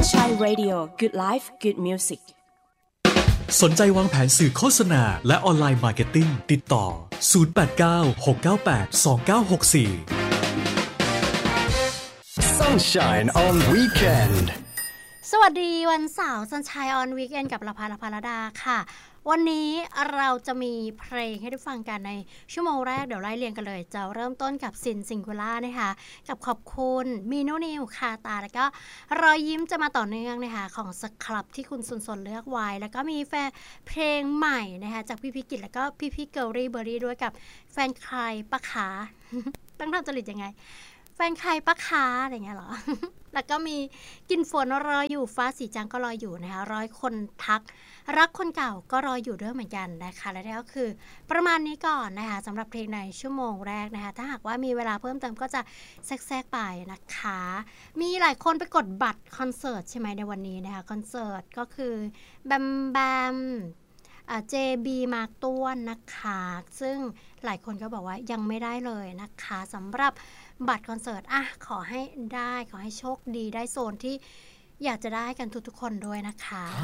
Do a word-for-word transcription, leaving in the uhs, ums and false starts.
Sunshine Radio Good Life Good Music สนใจวางแผนสื่อโฆษณาและออนไลน์มาร์เก็ตติ้งติดต่อศูนย์ แปด เก้า หก เก้า แปด สอง เก้า หก สี่ Sunshine on Weekend สวัสดีวันเสาร์ Sunshine on Weekend กับละพาละพาลดาค่ะวันนี้เราจะมีเพลงให้ได้ฟังกันในชั่วโมงแรกเดี๋ยวไล่เรียงกันเลยจะเริ่มต้นกับซินซิงคูล่านะคะกับขอบคุณมีโนนิวคาตาแล้วก็รอยยิ้มจะมาต่อเนื่องนะคะของสครับที่คุณสุนสนเลือกไว้แล้วก็มีแฟนเพลงใหม่นะคะจากพี่พิกิจแล้วก็พี่พี่เกิร์ลรี่เบอร์รี่ด้วยกับแฟนใครปะขาตั้งทำจริตยังไงแฟนใครปะขาอะไรเงี้ยเหรอ แล้วก็มีกินฝนรออยู่ฟ้าสีจังก็รออยู่นะคะร้อยคนทักรักคนเก่าก็รออยู่ด้วยเหมือนกันนะคะและนี่ก็คือประมาณนี้ก่อนนะคะสำหรับเพลงในชั่วโมงแรกนะคะถ้าหากว่ามีเวลาเพิ่มเติมก็จะแทรกๆไปนะคะมีหลายคนไปกดบัตรคอนเสิร์ตใช่ไหมในวันนี้นะคะคอนเสิร์ตก็คือแบมแบมเจบีมาร์กต้วนนะคะซึ่งหลายคนก็บอกว่ายังไม่ได้เลยนะคะสำหรับบัตรคอนเสิร์ตอ่ะขอให้ได้ขอให้โชคดีได้โซนที่อยากจะได้กันทุกๆคนด้วยนะคะ